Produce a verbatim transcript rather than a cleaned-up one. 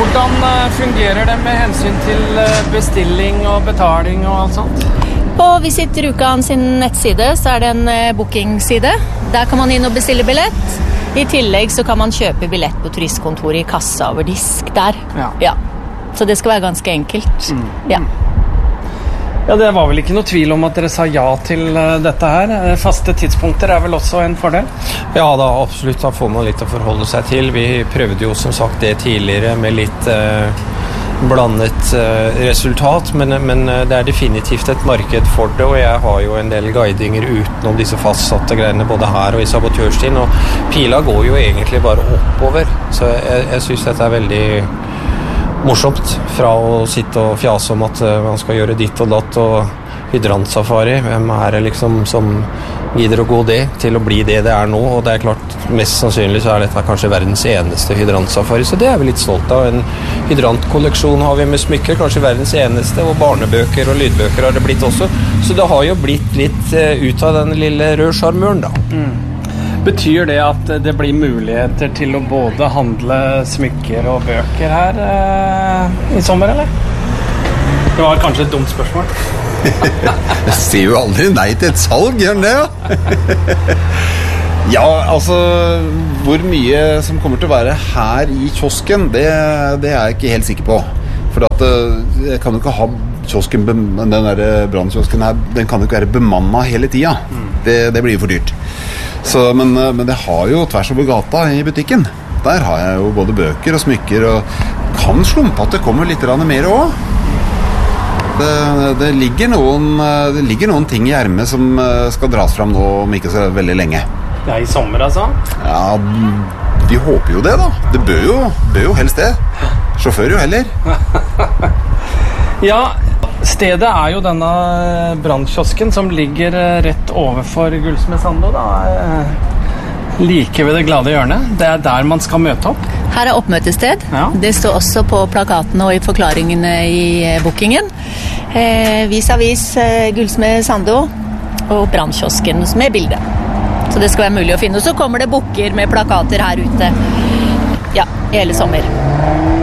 Hvordan fungerer det med hensyn til bestilling og betaling og alt sånt? På Visit Rjukan sin nettside så er det en bookingside. Der kan man inn og bestille billett. I tillegg så kan man kjøpe billett på turistkontoret i kassa over disk der. Ja. Ja. Så det skal være ganske enkelt. Mm. Ja. Ja, det var vel ikke noe tvil om at dere sa ja til dette her. Faste tidspunkter er vel også en fordel? Ja da, absolutt. Da får man litt å forholde seg til. Vi prøvde jo som sagt det tidligere med litt eh, blandet eh, resultat, men, men det er definitivt et marked for det, og jeg har jo en del guidinger utenom disse fastsatte greiene både her og i sabotørstien, og pila går jo egentlig bare oppover, så jeg, jeg synes dette er veldig morsomt fra å sitte og fjase om at man skal gjøre ditt og datt og hydrantsafari. Hvem er det liksom som gidder å gå det til å bli det det er nå? Og det er klart, mest sannsynlig så er dette kanskje verdens eneste hydrantsafari, så det er vi litt stolt av. En hydrantkolleksjon har vi med smykker, kanskje verdens eneste, og barnebøker og lydbøker har det blitt også. Så det har jo blitt litt ut av den lille røde charmøren da. Mm. Betyr det at det blir muligheter til å både handle smykker og bøker her eh, i sommer, eller? Det var kanskje et dumt spørsmål. Jeg ser jo aldri nei til et salg, gjør den det? Ja? Ja, altså, hvor mye som kommer til å være her i kiosken, det, det er jeg ikke helt sikker på. For at jeg kan jo ikke ha kiosken, den der brannkiosken her, den kan jo ikke være bemannet hele tiden. Det, det blir jo for dyrt. Så, men, men det har jo tvers over gata i butikken. Der har jeg jo både bøker og smykker, og kan slumpe at det kommer litt mer også. Det, det, ligger noen, det ligger noen ting i ermet som skal dras fram nå om ikke så veldig lenge. Ja, i sommer altså? Ja, vi håper jo det da. Det bør jo, bør jo helst det. Sjåfør jo heller. Ja, stedet er jo denne brannkiosken som ligger rett overfor Gullsmed Sando da. Like ved det glade hjørnet. Det er der man skal møte opp. Her er oppmøtested. Ja. Det står også på plakatene og i forklaringene i bookingen. Eh, vis-a-vis eh, Gullsmed Sando og brannkiosken med bilde. Så det skal være mulig å finne. Og så kommer det booker med plakater her ute. Ja, i hele sommer.